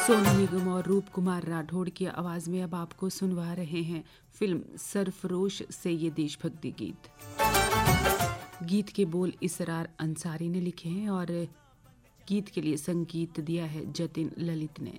सोनू निगम और रूप कुमार राठौड़ की आवाज में अब आपको सुनवा रहे हैं फिल्म सरफरोश से ये देशभक्ति गीत। गीत के बोल इसरार अंसारी ने लिखे हैं और गीत के लिए संगीत दिया है जतिन ललित ने।